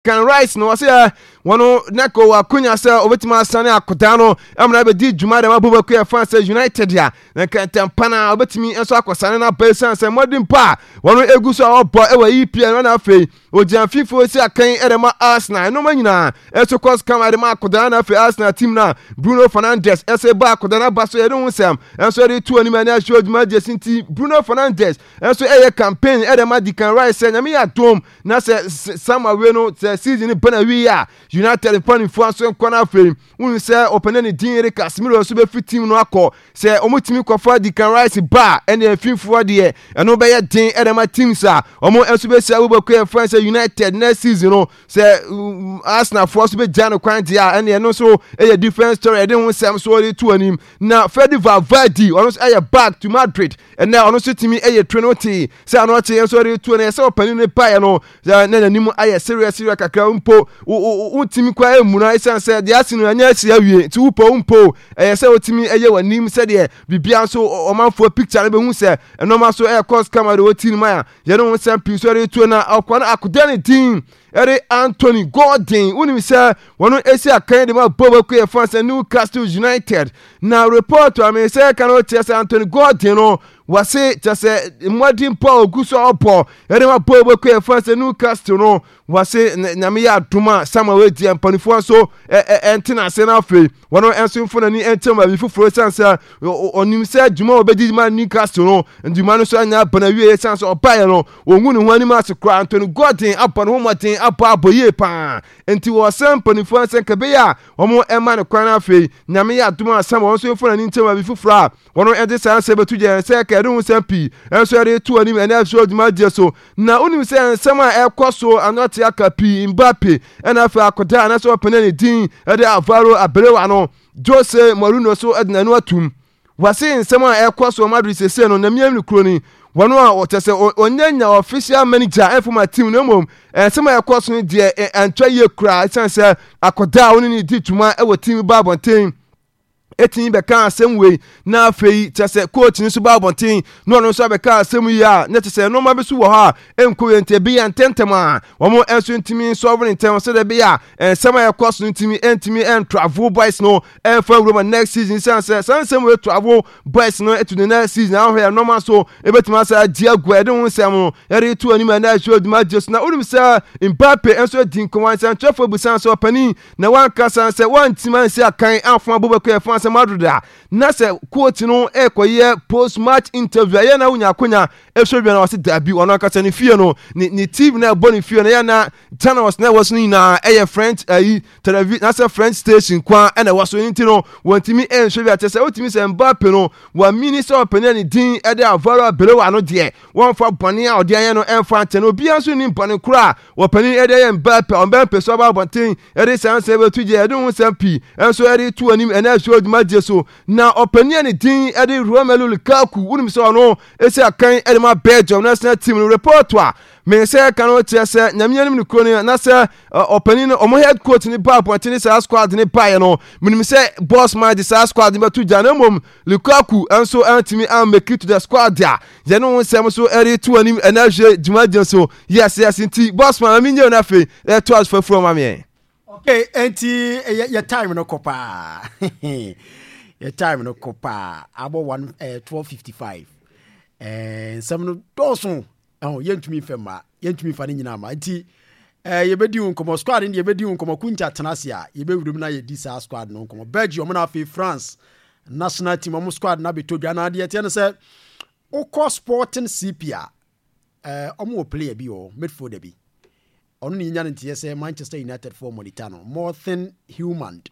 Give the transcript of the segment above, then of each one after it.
Can Rice no say wono nako wa kunya say obetima asane akoda no amna be di dwuma de mabobaku e fan say United ya na kan tempana obetimi enso akosane na person say modern pa wono eguso obo e wa EPL na afei ojian fifo si akan edema Arsenal no manyina enso cause come edema akoda na afei Arsenal team na Bruno Fernandes ese ba akoda na baso e don sem enso de tu ani mania show dwuma jesinti Bruno Fernandes enso eye campaign edema di Can Rice nyame ya dom na say Samawe no season bana wi ya United fan fo so nkwana afei unu say openani din Casemiro so be fit team no akọ say omotimi kofa di Can Rice ba ene afimfo de eno be ye din edema teams a omo enso be sia wobaku e France United next season no say Arsenal for so be jano kwan dia ene no so e different story de hu sem so de tu anim na Fede Valverde ono so e back to Madrid and now ono so timi e Trinity say ano che enso de tu na say opani ne pa no na nanim aye serious kakra mpo utimi kwa emuna isan say de asinu anya asia wie ti upo mpo say otimi eye wanim say de bibia so omanfo picture be hu say enoma so e course camera de otini ma ye no say pisori tu na akwana akudani team ere Anthony Gordon unim say wono esi akan de ma bobaku e France Newcastle United na report am say cannot say Anthony Gordon no wase just modern Paul guso opo ere ma bobaku e France Newcastle no wase nyame ya duma Samuel di ampanifo so entina se na afei wono enso mfo na ni entema bi fufuro sansa onim say djuma obedi ma Newcastle no nduma no so anya bana wie sansa obaye no ongu ne hwani ma se kra Anthony Gordon apa no moten apa aboye pa enti wo sampanifo ansa kabe ya omo ema ne kwan afei nyame ya duma Samuel so mfo na ni entema bi fufura wono ende sansa betu je se ka edu sampi enso ere tu anim ene afso djuma je so na onim say sama ekoso anoti akapi Mbappe ena fa akoda na so penani din ede Alvaro Abrewa no Jose Mourinho so edna no atum wase nsema ekoso Madrid sese no na miam ni kroni wono a otese onyanya official manager enfoma team no mom nsema ekoso de antwa ye kra sanse akoda woni ni dituma e wo team babonten etin be kan asem we na afei tese coach ni so ba bonten no so be kan asem ya na tese no ma be so wo ha enko yente bi ya ntentema wo mo enso ntimi sovereign ntem so de bi ya ensema ya cost ntimi entimi en travel boys no en fa Roma next season sansem we travel boys no etu the next season ahwe ya no ma so ebetima sa dia gwa de hu sem no ere tu ani ma na show ma just na unim sa Mbappe enso din ko wan san trafo busan so pani na wan kasa se wan tima si akan afon Abubakar France Madrid na se quote no ekoye post match interview ya na unya konya efsobia na wase dabi ono akasa ni fie no ni team na boni fie na ya na channels na was ni na French television na se French station kwa na was ni no wantimi efsobia tese otimi se Mbappe no wa minister opinion ni din ede Alvaro Abrewa no de won fa boni a ode ya no enfa ante no bia so ni boni kura opinion ede Mbappe so ba bontin ede sanse be tuje ede hu sampi enso ede tu anim ena show jeso na opinion ni din ede Romelu Lukaku unim so no esi akan ede ma Belgium national team no report wa me say cannot say nyamianim ni kroni na say opinion omo head coach ni ba point ni say squad ni pa no minim say boss man di say squad ni betu jana mom Lukaku enso antimi am make it to the squad dia je no say so ere tu anim energy juma jeso yes nti boss man mi nyo na fe to as for from am. Okay, enti your time no kopa. Your time no kopa. About 12:55. Some no dosun. Oh, yentumi fema. Yentumi fani nyina ma. Enti yebedi unkomo squad ndi yebedi unkomo kuncha tenasia. Yebewurum na ye disa squad no unkomo. Belgium na fe France national team omo squad na betodwa na de tie no say Oko Sporting CPA. Omo player bi o midfielder bi. Onu ni nyane ntie say Manchester United for Molitano Morten Human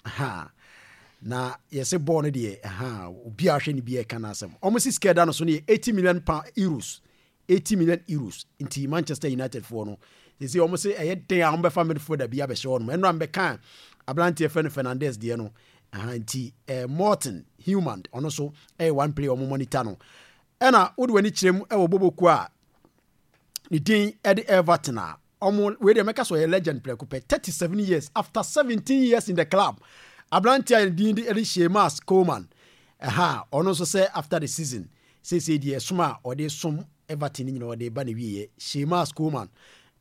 na yese ball no de obi ahwe ni bi e kana asem omo si skeda no so ne 80 million euros 80 million euros inti Manchester United for no yese omo se eye den a hombe fa midfielder bi abehye no eno ambe kan Ablante Fernandes de no inti Morten Human ono so one player omo monitor no ena wodwani kirem e wo boboku a ni din Eddie Everton a we dey make us a legend player 37 years after 17 years in the club. Ablantia did Sheamus Coleman. Ono so say after the season, say the suma or they sum Everton in or they ban we Sheamus Coleman.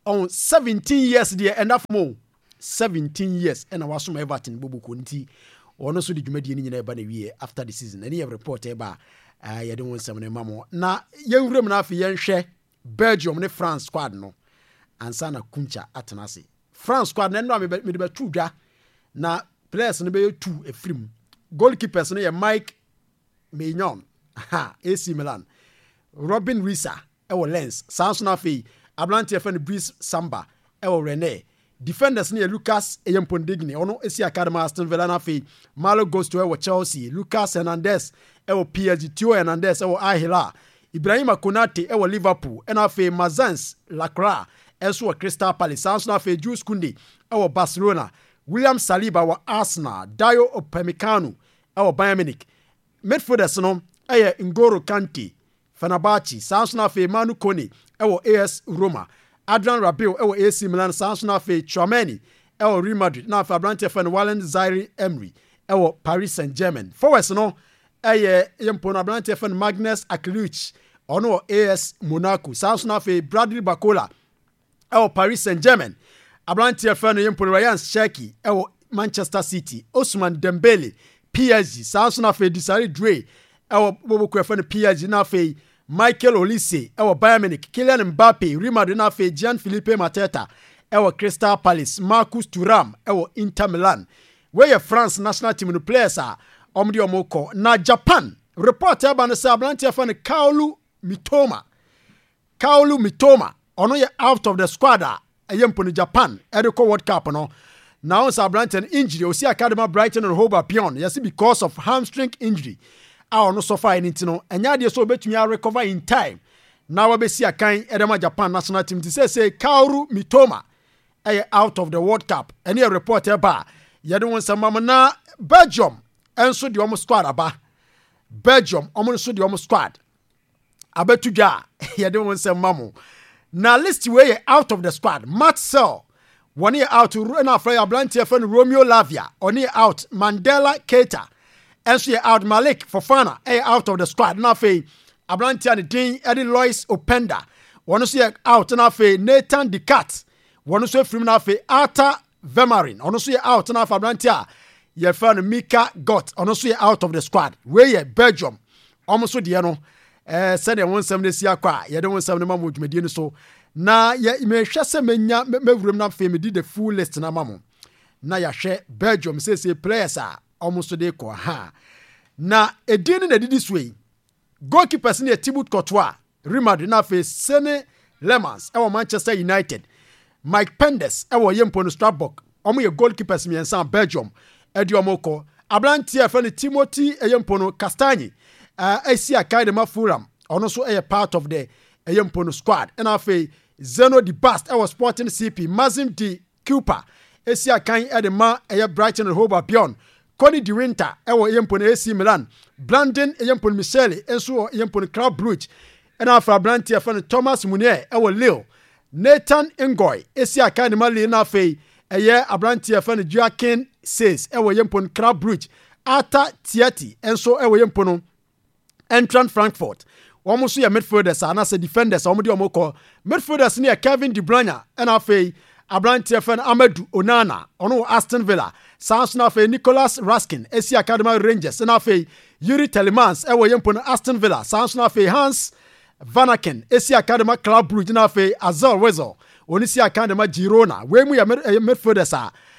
on 17 years there enough more 17 years and I was from Everton Bobo Kunti or so the Jumedian in a after the season any report eba you don't want some mamo na young room na fi share Belgium ne France squad no ansana kuncha atanase France squad na me be two dwa na players no be two a film goalkeepers no Mike Maignan AC Milan Robin Risa Lens Samson afi Ablante fan Brice Samba René defenders ne Lucas Eyempondigny ono esi academy Aston Villa na afi Malo goes to Chelsea Lucas Hernandez PSG Theo Hernandez Al Hilal Ibrahima Konate Liverpool and afi Mazans Lacroix Crystal Palace Samson afi Jules Koundé Barcelona William Saliba Arsenal Dayo Upamecano Bayern Munich midfielders no N'Golo Kante Fenerbahce Samson afi Manu Kone AS Roma Adrian Rabiot AC Milan Samson afi Tchouameni Real Madrid na afi Ablante fan Wallen Zaire Emery Paris Saint-Germain forwards no yempo na Ablante fan Magnus Akliuch ono AS Monaco Samson afi Bradley Bacola Paris Saint-Germain Ablante fan yempo Ryan Cherki Manchester City Ousmane Dembele PSG Samson afi Desiré Doué Bobo Kwefane PSG na afi Michael Olise Bayern Munich Kylian Mbappe Real Madrid na afi Jean-Philippe Mateta Crystal Palace Marcus Thuram Inter Milan where France national team no players are omdi omoko na Japan report eba no say Ablante fan Kaoru Mitoma ono ye out of the squad ayempo no Japan Edeko World Cup no now Ablante injury o see academy Brighton and Hove Albion yes because of hamstring injury no suffer anything no enya de so betumi recover in time now we see akan edema Japan national team to say Kaoru Mitoma out of the World Cup any report eba ye don some mama na Belgium enso de omo squad aba Belgium omo so de omo squad abetuga ye don some mama na list way out of the squad Marcel 1 year out to run after Ablante fan Romeo Lavia on year out Mandela Keita and so out Malik Fofana out of the squad na fe Ablante and Dean Eddie Lois Openda one so out na fe Nathan Decat one so from na fe Arta Vermarin on so out na fe Ablante ye fan Mika Got on so out of the squad where Belgium almost so de no said one 70 sia kwa ye don 70 mamu dwumedie no so na ye me hwese menya mewuram na fe me di the full list na mamu na ya hwe Belgium say players are almost dey ko ha na edin na didi sway goalkeepers na Thibaut Courtois Real Madrid na fe Sene Lemans Manchester United Mike Pendes yempo no Strasbourg omo ye goalkeepers miensa Belgium edi omoko Ablante fe Timothy yempo no Castagne AC Academy Fulham ono so part of the yempo no squad and afi Zeno Di Bast Sporting CP Mazim Di Cooper AC Akan Edema Brighton and Hove Albion Connie De Winter yempo no AC Milan Brandon yempo no Michele enso yempo no Club Brugge and afi Ablante fe Thomas Meunier Lille Nathan Ngoy AC Academy Lille na afi Ablante fe Joaquin Says yempo no Club Brugge Ata Tiati enso yempo no Eintracht Frankfurt almost see a midfielders and as a defenders almost omoko midfielders near Kevin De Bruyne and afi Ablante fan Amadou Onana ono Aston Villa Samson afi Nicholas Raskin AC Academy Rangers and afi Yuri Telemans yempo no Aston Villa Samson afi Hans Vanaken AC Academy Club Brugge and afi Azor Wezel onisi Academy Girona we mu ya midfielders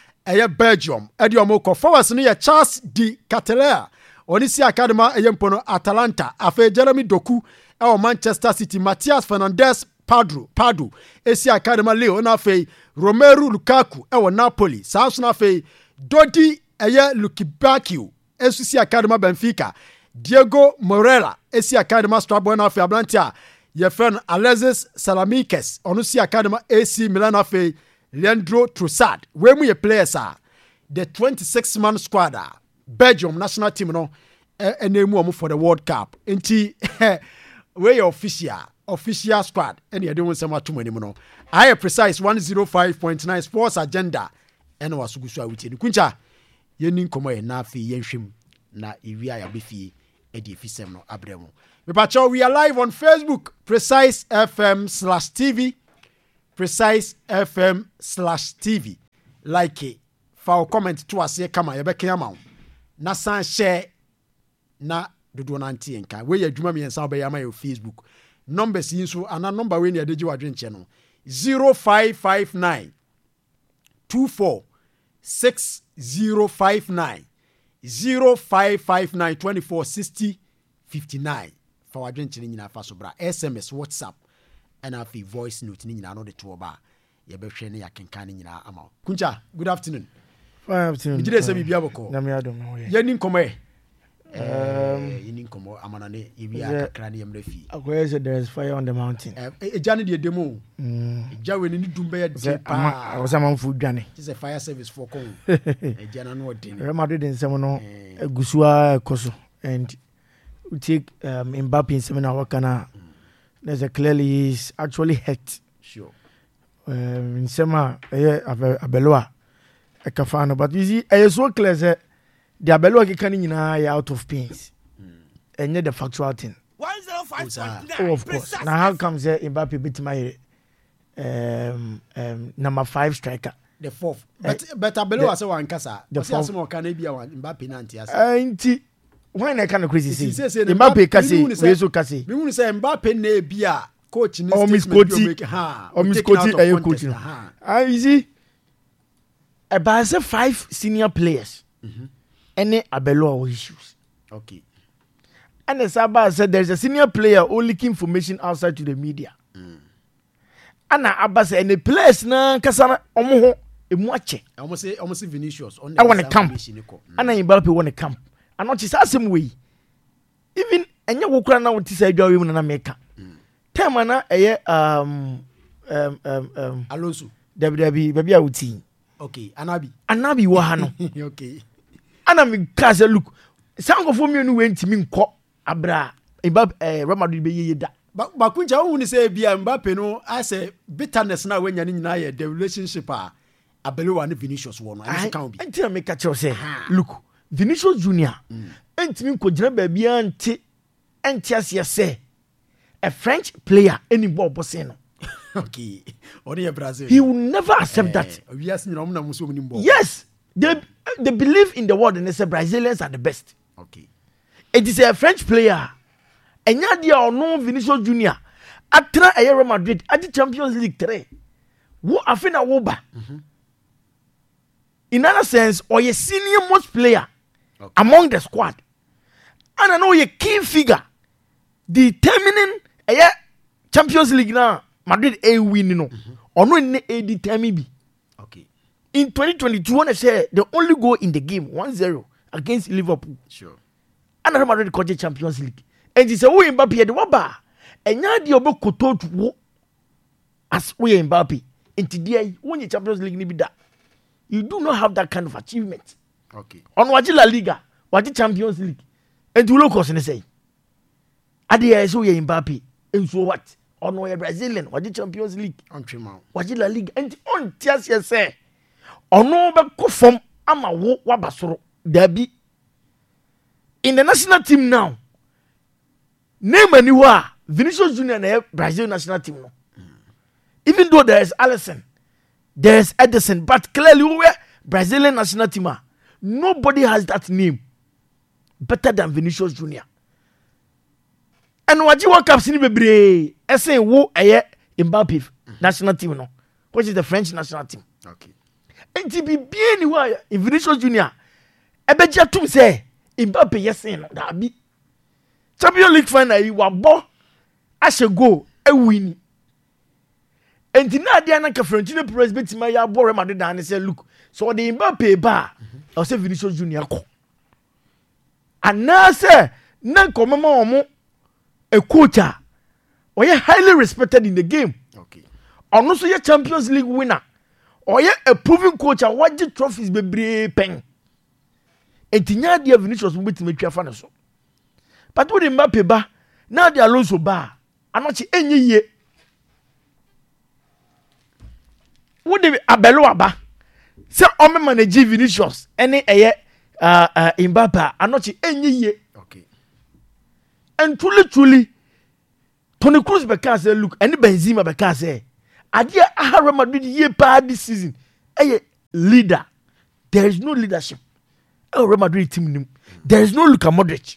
Belgium edi omoko forwards near Charles de Ketelaere Onisi Academy yempo no Atalanta afi Jeremy Doku Manchester City Matthias Fernandes Pardo AC Academy Leo na afi Romelu Lukaku Napoli Samson afi Dodi Lukibakio AC Academy Benfica Diego Morella AC Academy Strasbourg na afi Ablante yefen Alexis Salamikes Onisi Academy AC Milan afi Leandro Trossard we mu ye players the 26-man squad Belgium national team no enemu for the World Cup enti we official squad and you don't some too many no I precise 105.9 sports agenda and was gusu awiti kuncha yeni komo ye na afi yenhwem na ewia ya befi edi fisem no abremo me pacho we are live on Facebook Precise FM/TV Precise FM/TV. Like it. For comment to us here, come on, you better come na san share na dodo nanti enka. We ya dwuma me ensa obey my Facebook. Numbers yin so ana number we ne adeji wadwenche no. 0559 24 6059 0559 24 60 59 for wadwenche ni nyina fa so bra. SMS, WhatsApp and afi voice note ni nyina no de to ba. Ye be hwe ne yakenkan ni nyina ama. Kuncha, good afternoon. Jide se bibia boko. Na me adom no ye. Ye ni nkomo e. Ni nkomo amana ne ibia kakra ne yemra fi. Akoye say there is fire on the mountain. Eja ne de demo. Eja we ni dumba ya de pa. I was a man fu dwane. It's a fire service for kon. Eja na no de. Real Madrid in sem no egusua ekoso and we take Mbappe in sem na wakana. There's a clearly is actually hurt. Sure. In sema Abeloa ekafano, but you see I so clear say the Abeloa can nyina out of pains. And the factual thing. 105.9. Oh, of course. Now how comes Mbappe beat my number 5 striker? The fourth. But Abeloa say one kasa. The fourth one can be one Mbappe nanti asa. Anti when I kind of crazy say Mbappe kasi we so kasi. Me won say Mbappe na bia coach ni Miss Coach ha. O Miss Coach ayo coach no. You see about 5 senior players. Any Abeloa issues. Okay. And the Sabah said there's a senior player who leaking information outside to the media. And Abba said, and the players na kasana omo emu ache. Almost Vinicius. I want to camp. And Mbappe want to camp. And not just same way. Even enya wokura na woti say dwa we na America. Time na Alonso. Baby a wuti. Okay, Anabi wo ha no. Okay. Ana me ka say look. Sango for me no we ntimi nkọ abra. Mbappe Real Madrid be ye da. But kunja who say bia Mbappe no I say bitterness na when nyane nyina ye the relationship Abeloa and Vinicius won I can be. Until make catch say look Vinicius Junior entimi ko gina ba bia nti ase say a French player any ball bossing. Okay. Only Brazil. He will never accept that. Yes. They believe in the word and they say Brazilians are the best. Okay. It is a French player. And Nadia or no Vinicius Junior. Atra Real Madrid at the Champions League 3. Wo afina woba. In other sense, or a senior most player among the squad. And I know a key figure determining a Champions League now. Madrid a win no. Or no a determine. Okay. In 2022, when I say the only goal in the game 1-0 against Liverpool. Sure. And Real Madrid got the Champions League. And it's a way Mbappe the waba. And now the obo koto to as we Mbappe. And today when the Champions League need that, you do not have that kind of achievement. Okay. On what La Liga, what the Champions League, and to look us and say, Adia is we Mbappe. And so what? On we Brazilian, what the Champions League, what the La Liga, and on Tias say, on no back from ama wo wabasoro dabi. In the national team now, name anywhere Vinicius Junior and Brazil national team no. Even though there is Alisson, there is Edison, but clearly where Brazilian national team are, nobody has that name better than Vinicius Junior. And what you walk up sini bebre, ese wo eye Mbappe national team no, which is the French national team. Okay. And to be anywhere in Vinicius Junior, ebeja tum say Mbappe yesen no da bi. Champions League final you were bo ashe go e win. And na dia na ka Florentino Perez betima ya bo Real Madrid and say look, so the Mbappe ba, I say Vinicius Junior ko. And now say na komema omo a coach or you highly respected in the game. Okay. Or no so you Champions League winner. Or you a proven coach and what the trophies be pen. And tinya dia Vinicius will be make fan so. But with Mbappe ba, now the Alonso ba, and not any year. What the Abeloa ba? Say Ome manage Vinicius any Mbappe, and not any year. Okay. And truly, Toni Kroos beka say look, any Benzema beka say, Adia Real Madrid ye pa this season. A leader. There is no leadership. Real Madrid team. There is no Luka Modric.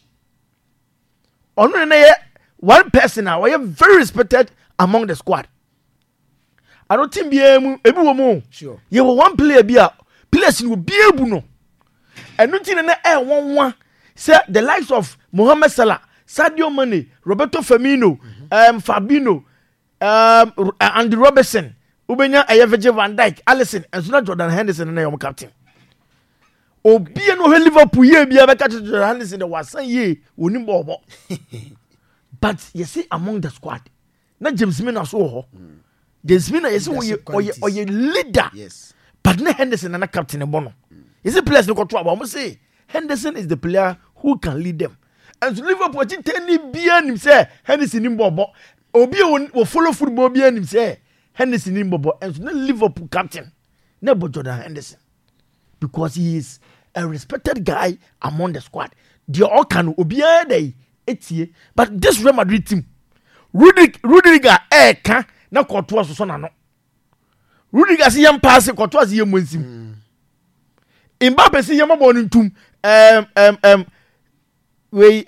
One person now, we are very respected among the squad. I don't think sure. You were one player players will be able no. And nothing in the 1-1. Say the likes of Mohamed Salah, Sadio Mane, Roberto Firmino, Fabinho, Andy Robertson, Ubenya Virgil van Dijk, Alisson, and so not Jordan Henderson and your captain. Obi no Liverpool ye be able to Jordan Henderson the was ye winning. But you see among the squad, not James Mina so James Mina is or your leader. Yes. But not Henderson and a captain and Bono. Is a player to control. I must say Henderson is the player who can lead them. And so Liverpool didn't any behind him say Henderson in Bobo. Obi will follow football behind him say Henderson in Bobo. And so Liverpool captain, never Jordan Henderson, because he is a respected guy among the squad. They all can Obi day 8 but this Real Madrid team, Rudiger can na Courtois so na no. Rudiger see him pass Courtois see him win. Mbappe see him born tum we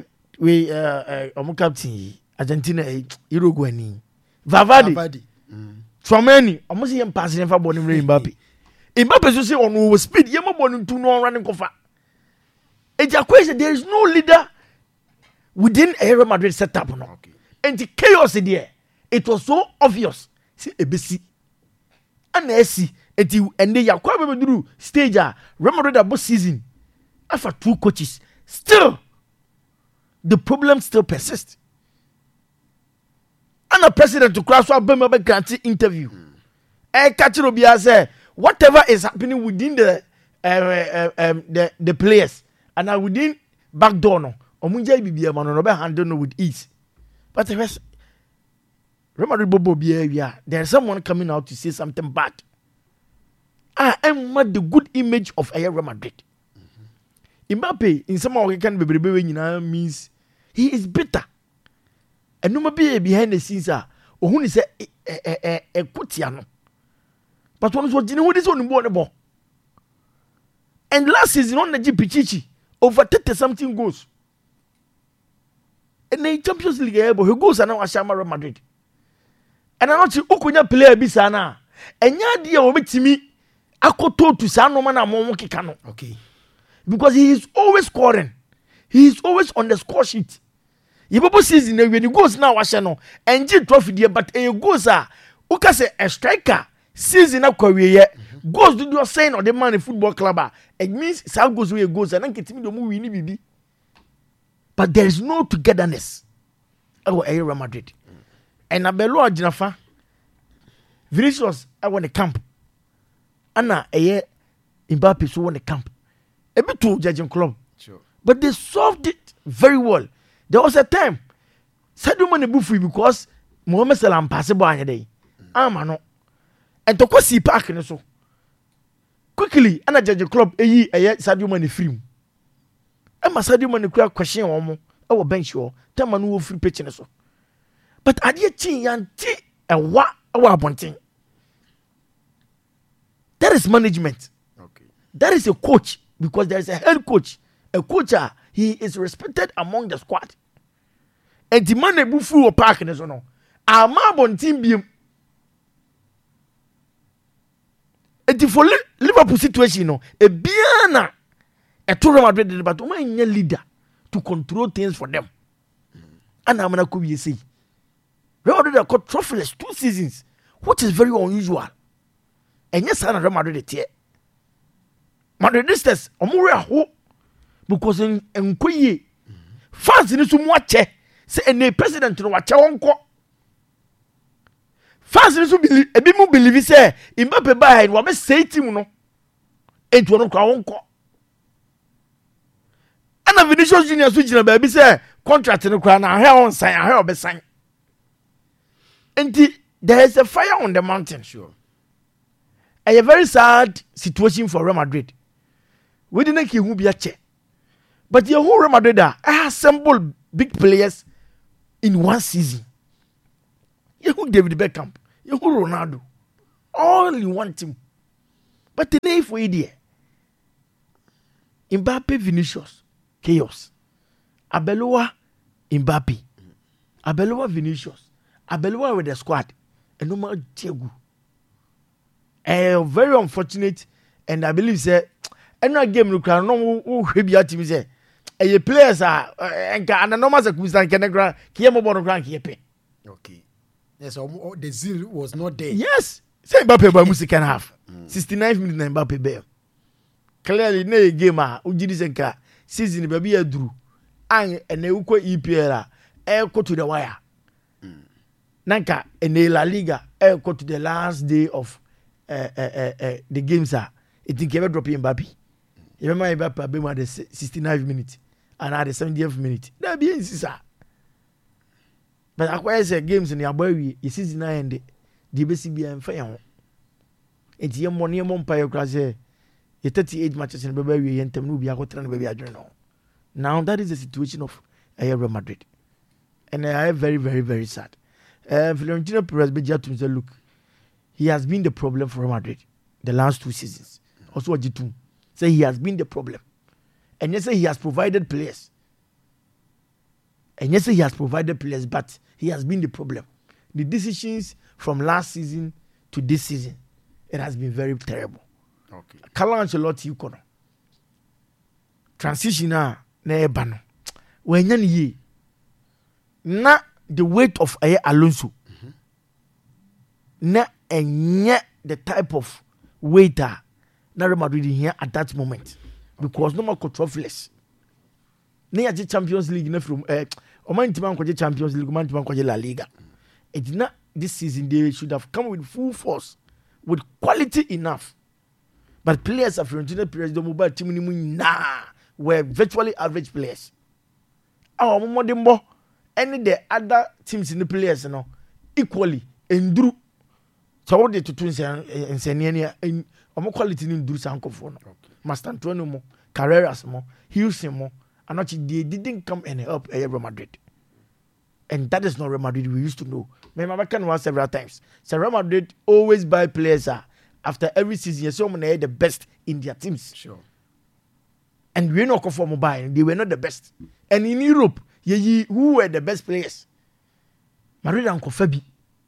captain Argentina Uruguay ni Valverde Tchouameni almost see him pass him for born Mbappe. Mbappe so say on speed him born tum no running kofa. There is no leader within a Real Madrid setup no. Okay. And the chaos in there, it was so obvious. See ABC and AC and they are quite do stage Real Madrid about season after 2 coaches. Still, the problem still persists. And the president to cross our Bema granted interview. Kachirobia say whatever is happening within the players and within back door no. Omunja bibia man no be handle no with ease. But the rest Real Madrid bobo bia there's someone coming out to say something bad. And the good image of Real Madrid. Mbappe in some way can be means he is bitter. And no be behind the scenes who is a kutiano. But one was what is on board the ball. And last season on the GP over 30 something goals. And the Champions League he goes and now Real Madrid. And I not see Okunya player bisana. And ya dia obetimi akoto to sa no man amon kika no. Okay. Because he is always scoring. He is always on the score sheet. Yebobo season when he goes now no and G trophy there but he goes uka say a striker season up career goes do your saying or the man in football club it means sa goes where he goes and kitimi do mu win bibi. But there is no togetherness. Real Madrid. And Abelo Ajinafa Vinicius I won the camp. Anna Mbappe so won the camp. A bit too judging club. Sure. But they solved it very well. There was a time Sadio Mane buffy because Mohamed Salah passable on day. No. And to Kwasi Park and so. Quickly, Anna judging club Sadio Mane free. Emma Sadio Mane question on our bench or tell man free pitch so. But I did chin yanti and what our bunting. That is management. Okay. That is a coach because there is a head coach. A coach, he is respected among the squad. And the man who flew a park in so no. Our mabon team be and for Liverpool situation no a biana a Real Madrid but when you leader to control things for them. And I'm gonna come you see. Real Madrid got trophyless 2 seasons, which is very unusual. And yes, Real Madrid here. Madridistas, omure aho because in Nkoye fans ni so mu ache say any president no wache wonko. Fans ni so believe ebi mu believe say Mbappe buy no be say team no enti wono kwa wonko. Ana Vinicius Junior so gina ba bi say contract no kwa na ahia on sign ahia obesan. Enti there is a fire on the mountain. Sure. A very sad situation for Real Madrid. We didn't kill who be a check. But the whole Real Madrid assembled big players in 1 season. You David Beckham, You Ronaldo. All in one team. But the name for idiot. Mbappe Vinicius. Chaos. Abeloa Mbappe. Abeloa Vinicius. Abeloa with the squad. And no more Diego. Very unfortunate. And I believe say and no game look no who be team say a players are and normal circumstance can grant Kiemo Bono grant Kiepe. Okay. Yes, the zeal was not there. Yes. Say Mbappe by music can have 69 minutes na Mbappe be. Clearly no game ujidi senka season baby aduru an ene ukọ EPL go to the wire. Nanka ene La Liga go to the last day of the games it think ever drop Mbappe. You remember Mbappe be at the 69th minute and at the 70th minute. That be insisa. But acquire say games in your boy you season 9 the BCB and fire. It's your money empire class here. 38 matches in Baby and Temubi are trying to be adrenal. Now that is the situation of Real Madrid. And I am very, very, very sad. Florentino Perez Bejatum said, look, he has been the problem for Real Madrid the last 2 seasons. Also, Jitum say he has been the problem. And yes, he has provided players. And yes, he has provided players, but he has been the problem. The decisions from last season to this season, it has been very terrible. Okay. Carlo Ancelotti yuko no. Transition na eba no. Wenya ni ye. Na the weight of Alonso. Na enye the type of weight na Real Madrid here at that moment. Because no more controllers. Na ya Champions League na from Oman Timan kwaje Champions League, Oman Timan kwaje La Liga. It's not this season they should have come with full force, with quality enough. But players of Fiorentina Perez, the mobile team were virtually average players. Our Momodimbo, any the other teams in the players, equally endure. So what they to twins and Senia in quality in Duru Sankophone. Master Antonio mo, Carreras mo, Houston mo, and not they didn't come and help Real Madrid. And that is not Real Madrid we used to know. Remember, I can once several times. So Real Madrid always buy players after every season. You saw them the best in their teams. Sure. And we not for mobile. They were not the best. And in Europe, who were the best players? Madrid and Kofabi.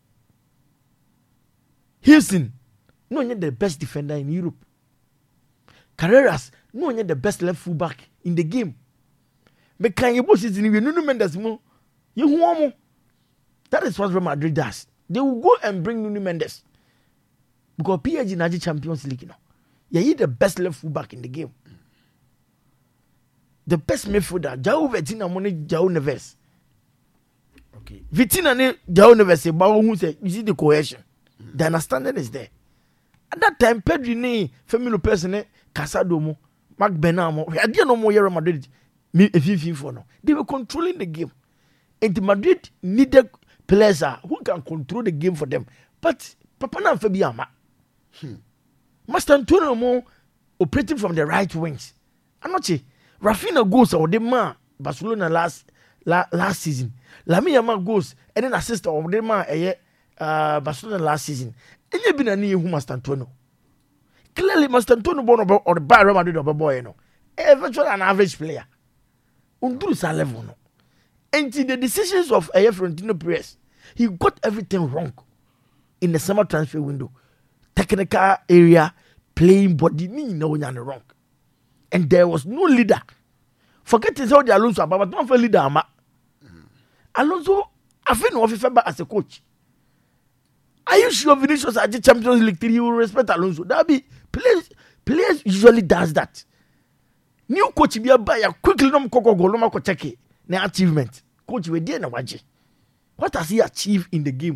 Houston, no one the best defender in Europe. Carreras, no one the best left fullback in the game. But can you both in Nuno Mendes mo? That is what Real Madrid does. They will go and bring Nuno Mendes. Because PSG Naji Champions League, you the best left fullback in the game. The best midfielder, João Vitina money João Neves. Okay. Vitina ne João Neves who say you see the cohesion. The understanding is there. At that time, Pedri ne Femi Lopez ne Casado mo, Marc Bernat I didn't know more Real Madrid. They were controlling the game. And Madrid needed players who can control the game for them. But Papa na Fabiama. Master Antonio mo operating from the right wings. Anoche, Rafinha goes or the man Barcelona last season. Lamine Yamal goes and then assist of the man Barcelona last season. And you been a new Master Antonio. Clearly, Master Antonio born or the Real Madrid of a boy, eventually an average player. Unduru sa level no. And the decisions of Florentino Perez, he got everything wrong in the summer transfer window. Technical area, playing body, no wrong. And there was no leader. Forget his how the Alonso, but don't for leader. Alonso, I feel no officer as a coach. Are you sure Vinicius at the Champions League 3 will respect Alonso? That be players usually does that. New coach be a buyer quickly no koko go no check it. Na achievement. Coach we dey na waje. What has he achieved in the game?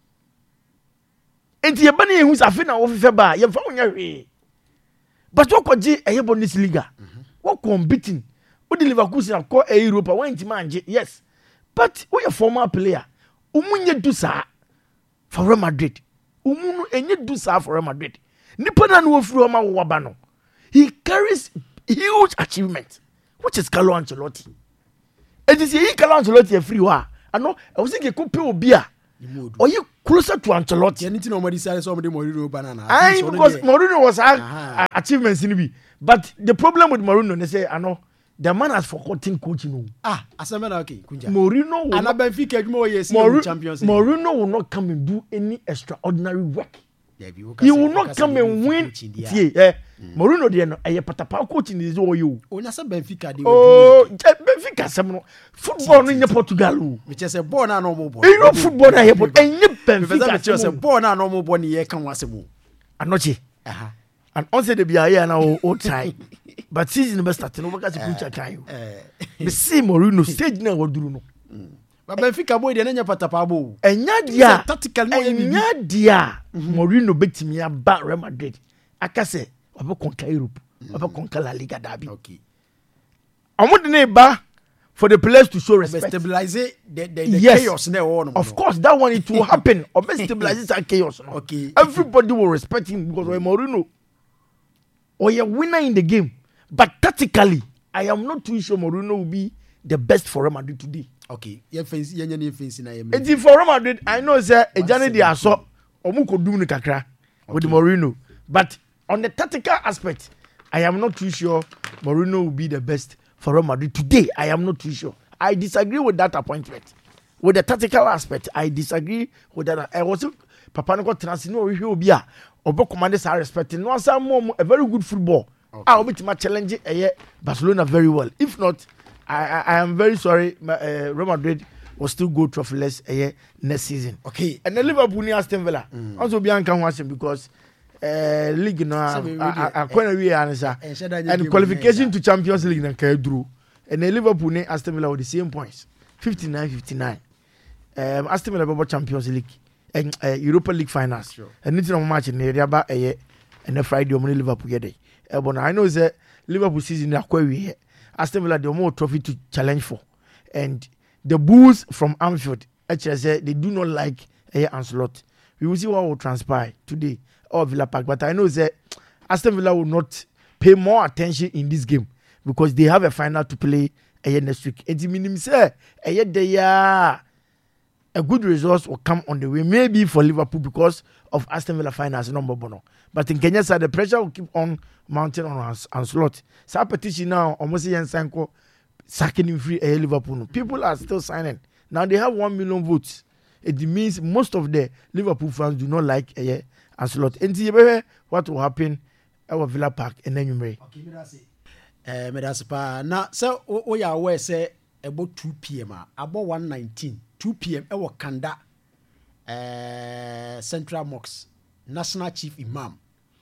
Enti ye bani ehun sa fe na wo fefe ba, ye fa wonya hwe. But what kwaje eye Bundesliga? What competing? What Leverkusen call Europa when ti manje? Yes. But we a former player. Umunye do sa for Real Madrid. Umunu enye do sa for Real Madrid. Nipa na no furu ma wo ba no. He carries huge achievement, which is Carlo Ancelotti. And you see, Carlo Ancelotti is free. I know. I was thinking, could pay Obia Or you closer to Ancelotti. Anything nobody says somebody Mourinho banana. Because Mourinho was achievements in it. But the problem with Mourinho, they say, I know the man has forgotten coaching. Asamena okay. Mourinho will not Benfica champions. Mourinho will not come and do any extraordinary work. He will not come and win. Mourinho dey no eye patapa coaching is all you. Onyasa Benfica dey. Benfica some football no in Portugal. Me say ball na normal ball. You know football na here but enye Benfica say ball na normal ball ni here kan wasemu. Anoche. And on say the bia here na o try. But season be start no because kucha kan you. Me see Mourinho stage na waduru no. But Benfica boy dey na patapa bo. Enya dia. Tactical no enya dia. Mourinho betimi aba Real Madrid. Akase Obe conquer Europe. Obe conquer La Liga derby. Okay. Ba for the players to show respect. Stabilize the chaos. Of course, that one it will happen. Obe stabilize that chaos. Okay. Everybody will respect him because we're Mourinho. Or you're winner in the game. But tactically, I am not too sure Mourinho will be the best for Real Madrid today. Okay. And for Real Madrid, I know that Ejani they are so Omuko do kakra with Mourinho. But on the tactical aspect, I am not too sure Mourinho will be the best for Real Madrid today. I am not too sure. I disagree with that appointment. With the tactical aspect, I disagree with that. I was Papa Nko Transino Obia Obo commanders are respecting. No, some a very good football. I will be challenging Barcelona very well. If not, I am very sorry. Real Madrid will still go trophyless next season. Okay. And the Liverpool near Aston Villa also be uncomfortable because. League no and qualification to Champions League na ka duru and Liverpool ne Aston Villa with the same points 59 Aston Villa be Champions League and Europa League finals and it's no match in area ba and Friday o Liverpool get there but I know say Liverpool season akwa wi Aston Villa the more trophy to challenge for and the Bulls from Anfield actually say they do not like Ancelotti. We will see what will transpire today or Villa Park. But I know that Aston Villa will not pay more attention in this game because they have a final to play next week. And the minimum say a good result will come on the way. Maybe for Liverpool because of Aston Villa finals number one. But in Kenya side, the pressure will keep on mounting on Ancelotti. So petition now almost Sanko sacking him free Liverpool. People are still signing. Now they have 1 million votes. It means most of the Liverpool fans do not like Ancelotti. And what will happen at Villa Park and then you may. Okay, me that's pa. Now, so we are aware say about 2 p.m. About 1:19, 2 p.m. Ewa Kanda, Central Mosque, National Chief Imam.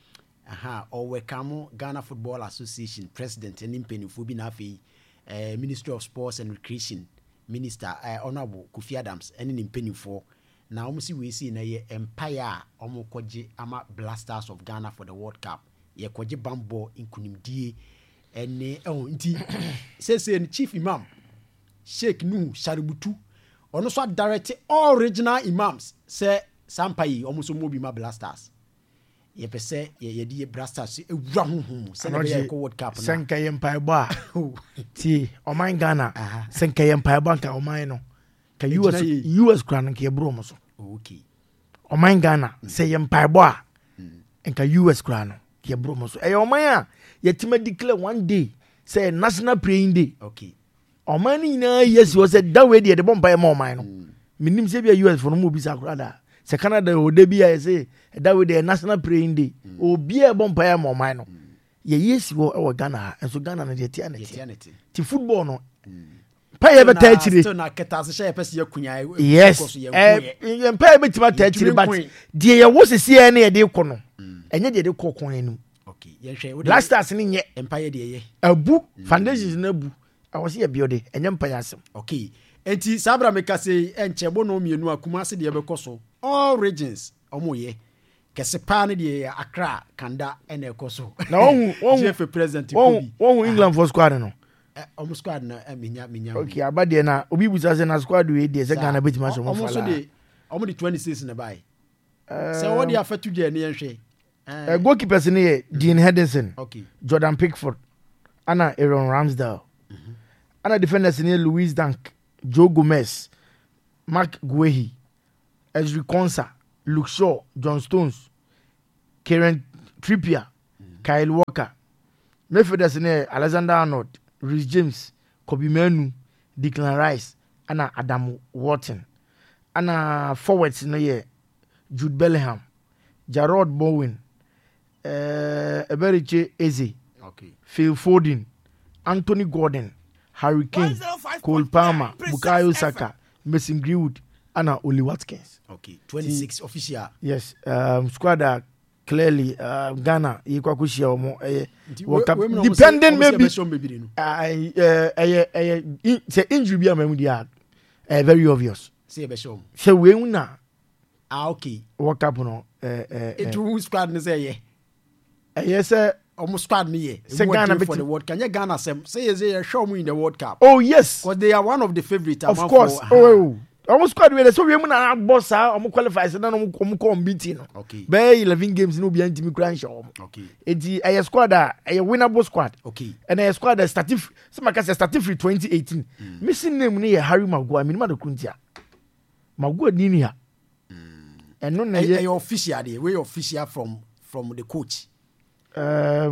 Or Wekamo Ghana Football Association President and Impeni Fubi Nafi, Ministry of Sports and Recreation. Minister Honorable Kofi Adams and in penny for now we see na ye empire omo kwaje ama Blasters of Ghana for the World Cup ye kwaje bambo inkunimdie ene nti say Chief Imam Sheikh Nuhu Shaributu ono so direct all regional imams say sampayi omo so mo bi ma Blasters ye pese ye di Blasters ewura honhom say na ye ko World Cup na sanka ye mpai ba ti oman Ghana sanka ye mpai ba nka oman no ka US kran nke bro mo so okay oman Ghana say ye mpai ba nka US kran no ke bro mo so e oman a ye tima declare one day say national praying day okay oman ni na yes was said that way the bomb by mo oman no minim say be US for no mo bi sa krada se Canada o de bia say that way the national praying day obi e bomb by mo oman no ye yes wo e Ghana and so Ghana na de tianity ti football no pa ye beta achire so na ketase she pese ye kunya yes ye pa ye betima ta achire but de ye wo sisi na ye de ko no enye de ko kon enu okay ye hwe Blasters ni nye empire de ye abu foundations na abu awose ye build enye empire asem okay enti sabra meka say enche bo no mienu akuma se de be koso all regions omoye kese pa ne de Accra Kanda ene koso na won GF president Kobi won England for squad no squad na minya okay abade na obi busa se na squad we de se Ghana betima so mo fala omo de 26 na bai se what dey affect you ne yenhwe goalkeepers ne Dean Henderson okay Jordan Pickford ana Aaron Ramsdale ana defenders ne Louis Dunk Joe Gomez Mark Guehi Ezri Konsa, Luke Shaw, John Stones, Kieran Trippier, Kyle Walker, Mayfielders Alexander Arnold, Rhys James, Kobe Manu, Declan Rice, and Adam Wharton. And forwards Jude Bellingham, Jarrod Bowen, Eberiche Eze, Phil Foden, Anthony Gordon, Harry Kane, Cole Palmer, Bukayo Saka, Mason Greenwood, and Oli Watkins. Okay, 26 official. Yes, squad clearly Ghana depending maybe say injury be am very obvious. Say be show. Say we una okay. World Cup no it who squad ne say yes almost squad me say Ghana for the World Cup. Ghana say show me in the World Cup. Oh yes. Because they are one of the favorites. Of course. Oh. Almost squad we so we na boss am qualify say na no come beating. Okay. Be 11 games no be antimi kran show. Okay. Enti a squad a winnable squad. Okay. And a squad that started some can say started free 2018. Missing name ne Harry Maguire minima de kuntia. Maguire ni ni ha. And no na ye official dey we official from the coach. There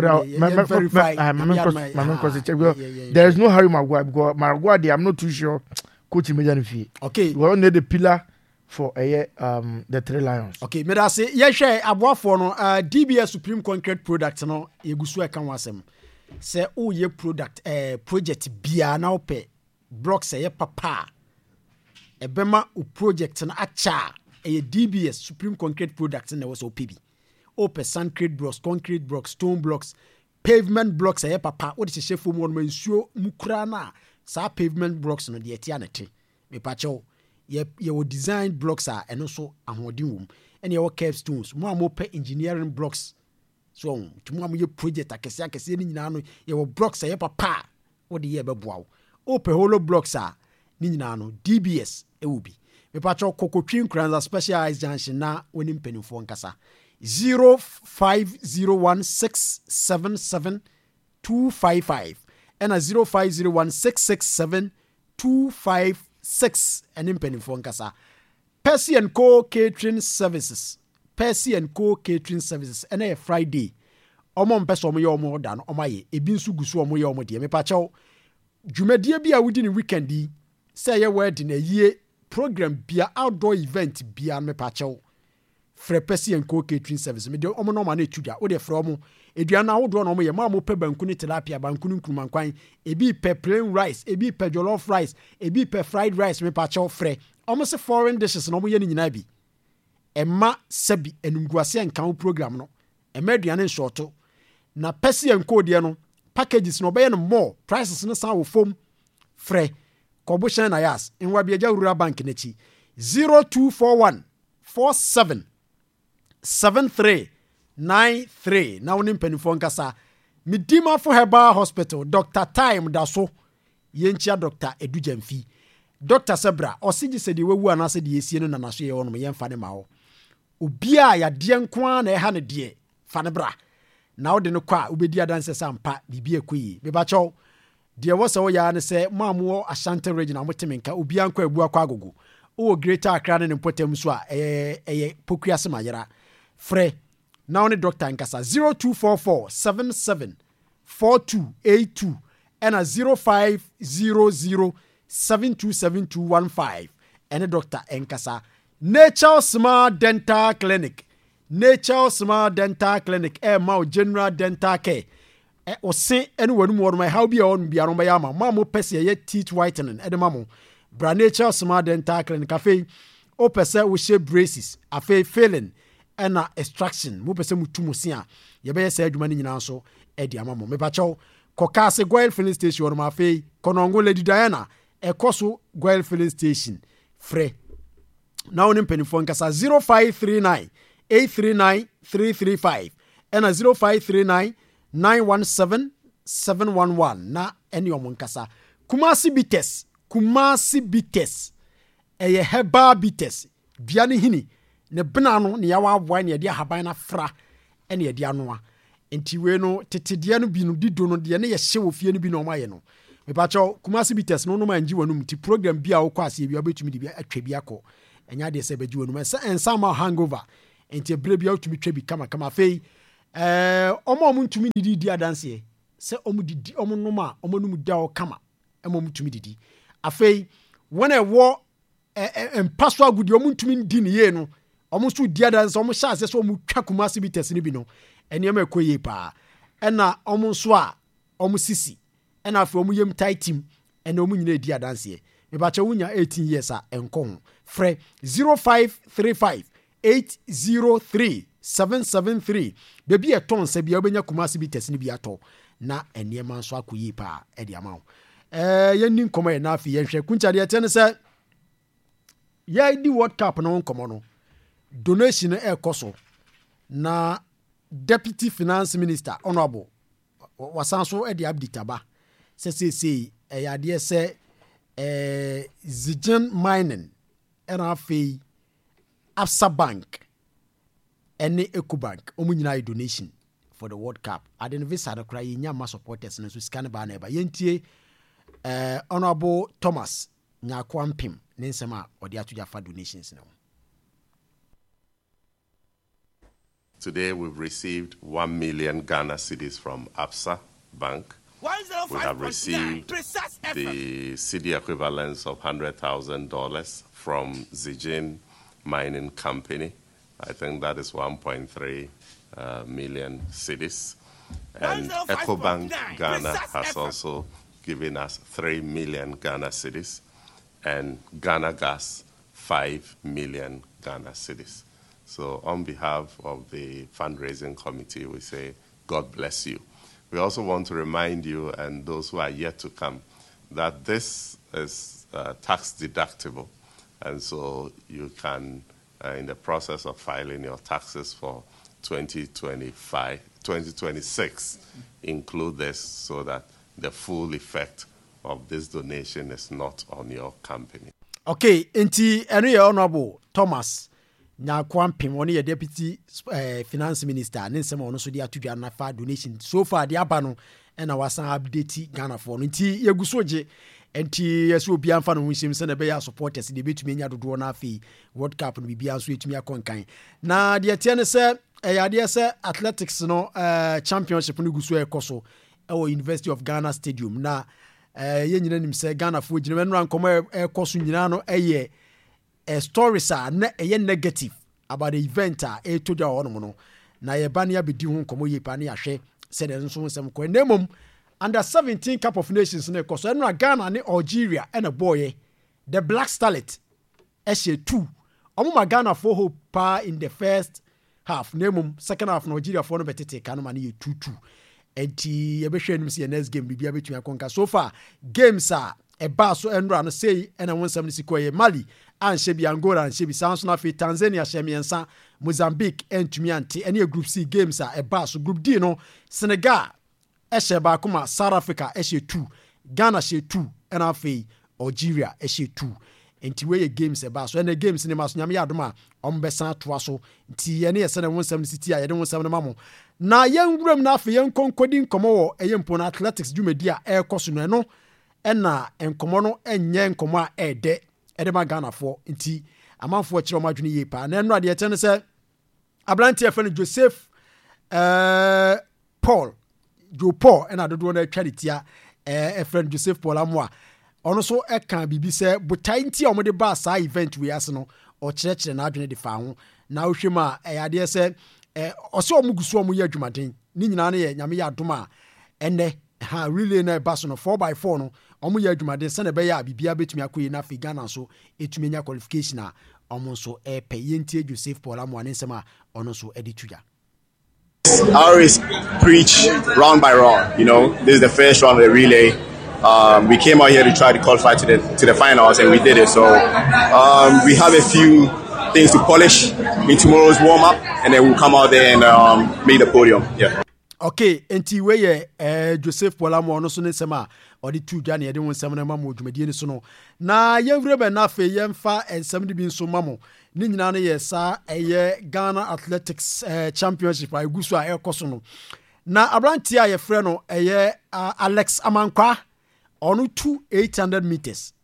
is no Harry Maguire because Maguire I'm not too sure coach immediately. Okay. We all need the pillar for the Three Lions. Okay, me da say ye hwe aboafo no DBS Supreme Concrete Product no yegusu eka wasem. Say o ye product project bia na ope blocks ye papa. Ebema o project na acha DBS Supreme Concrete Product na was OPB. Ope concrete blocks, concrete blocks, stone blocks, pavement blocks ye papa. What is the form one mensuo mukra na sa pavement blocks no de etia nete. Me pacho ye will design blocks are and also ahoden wom. And ye will curve stones. Mo pe engineering blocks. So to mo ye project akese ni nyina no ye will blocks ye papa. What the ye be boa. Ope hollow blocks are ni nyina no DBS e will be. Me pacho Kokotwin Kranza specialized junction na wonim penifo nkasa. 0501677255 and a 0501667256 and in penifo nkasa. Percy and Co Catering Services. Percy and Co Catering Services and a Friday. Omo mpesa omo ye omo dan omo ye ebi nsu gusu omo ye omo de me pa chaw dwumadie bia wudi ni weekend yi say ye wedding a ye program bia outdoor event bia me pa chaw frɛ Percy and Co Catering Service me de omo no ma na etuda wo de frɛ omo eduana wo do no omo ye ma mo pe banku ni tilapia banku ni nkruma kwan ebi pe plain rice ebi pe jollof rice ebi pe fried rice me pa chaw frɛ omo se foreign dishes no omo ye ni nyina bi emma sabi enumguase enkan program no emma aduane nsoto na Percy and Co de no packages no be no more prices no san wo fom frɛ Kobushan Ayas in Wabiaja Rural Bank Nechi 0241 47 7393 na wonim penifo nkasa midima for Herbal Hospital Dr. Time Daso yenchia Dr. Edujamfi Dr. Sebra osigi se de wewu anase de yesie no nanaso ye wono yemfa ne ma ho obia ya de nko na eha ne de fa ne bra na wo de no kwa obedi adanse sampa bibia koyi beba chaw de wo se wo ya ne se mamuo Ashanti region amotemenka obia nkwa abu akwa agogo o Greater Accra ne potem so a pokua se mayera frɛ na wo ne doctor nkasa 0244 77 4282 and 0500 727215 and Dr. Enkasa Nature Smart Dental Clinic ma general dental care o se ene wanu mo my how be on bia no ya ma mo pese ye teeth whitening e de ma mo bra Nature Smart Dental Clinic cafe o pese wo she braces afi filling and extraction mo pese mutu mo sia ye be se adwuma ni nyina so e de ama mo me ba chaw kokase Goil filling station ma afi konongo Lady Diana ekoso Goil filling station frɛ now on penifo nkasa 0539 839 335 and 0539 917 711 na any omunkasa Kumasi Bites eye Herbal Bites biane hini ne bena no ne yawa aboa ne de ahaban na fra ene de anoa enti we no tetede no bi no dido no de ne ye hye wo fie no bi no ma ye no me pa cho Kumasi Bites no no ma nji wanum ti program bia wo kwase bia obetumi de bia atwa bi akọ enya de se beji wonu en sama hangover enti ebre bia otumi twa bi kama fei omo ntumi didi adanse se omo didi omo noma omo num da o kama omo ntumi didi afei wona wo empaso agudi omo ntumi di ne ye no omo so di adanse omo sha ase so omo twa Kumasi Beaters ni bi no enema ekoye pa ena omo nso a omo sisi ena afei omo yem tight team ena omo nyina di adanse me ba che wunya 18 years a enko ho frɛ 0535 803 773 bebi eton se bia obenya Kumasi Beaters ni bi ato na enema nso akoyi pa e di ama yenni nkomo ye na afi yenhwe kunchade ye tene se ye di World Cup no nkomo no donation e koso na Deputy Finance Minister Honorable wasanso e di abditaba se yade se Zijin Mining and afi Absa Bank and Ecobank omunyina donation for the World Cup. I didn't visit the cry nyama supporters and so scan ba na ba yentie Honorable Thomas Nyakwampim nensema odi atuja fa donations now. Today we've received 1 million Ghana cedis from Absa Bank. We have received the cedi equivalents of $100,000 from Zijin Mining Company. I think that is 1.3 million cedis. And Ecobank Ghana has also given us 3 million Ghana cedis, and Ghana Gas 5 million Ghana cedis. So on behalf of the fundraising committee, we say, God bless you. We also want to remind you and those who are yet to come that this is tax deductible. And so you can, in the process of filing your taxes for 2026, include this so that the full effect of this donation is not on your company. Okay, enti eno Honorable Thomas Nyakwampim one Deputy Finance Minister nensem ono so dia tudua na fa donation so far dia aba no na wasan update Ghana for no nti yegusoje enti yeso obi amfa no hunhyem se na be ya supporters de betumi nya dodo na afi World Cup no bibia so etumi akonkan na de tie ne se yade se athletics no championship no guso ekoso ewo University of Ghana Stadium na ye nyina nim se Ghana fo gyina no ankomo ekoso nyina no eye stories are negative about the event to the ono na ye ba na bedi ho nkomo ye pa na yahwe se de nso nsem ko nemom under 17 Cup of Nations na ekoso no Ghana ne Algeria and a boy the Black Starlet SH2 omo Ghana for hope pa in the first half nemom second half Nigeria for no betete kan ma ne 2-2 enti ye be hwe nim se next game bibia betumi akonka so far games are eba so enra no sei ena 170 ye Mali Anshebi Angola Anshebi Sanso na fi Tanzania Shemiensa Mozambique entumi ante ene group C games a eba so group D no Senegal Esheba kuma South Africa Eshe 2 Ghana she 2 ena fi Algeria Eshe 2 enti we games eba so ene games ne maso nyame yadoma ombesan toa so enti ene yese na 170 a yede 170 mamo na yenwuram na afi yenkonkodi nkomo wo eyempo na athletics dwumadi a ekoso no eno ena enkomo no enye nkomo a ede edema Ghana for nti amanfo akire omadwene ye pa na eno ade etene se abranti efene Joseph Paul ena dodo na twaditia efene Joseph Paul amwa ono so eka bibi se botai nti omode ba sa event we ase no o kirekire na adwene de fa ho na ohwema ade se ose omuguso omu ye adwumaden ni nyina na ye nyame ya adoma ene ha really na baso no 4x4 no omu ya adwumaden se na be ya bibia betumi akoyi na fi Ghana so etumi nya qualification a omu so pe yentie Joseph Paul amwane nsema ono so edituja. I always preach round by round, you know. This is the first round of the relay. We came out here to try to qualify to the finals, and we did it. So we have a few things to polish in tomorrow's warm up, and then we'll come out there and make the podium. Yeah. Okay, enti we Joseph Polamo no so ne sema odi tu dwa ne yede won sem na mamo dwumadie ni so no na yewure be na fe yemfa ensem de bi nso mamo ni nyina no ye sa Ghana Athletics Championship a egusu a ekoso no na abranti a ye frɛ no Alex Amankwa onu 800 meters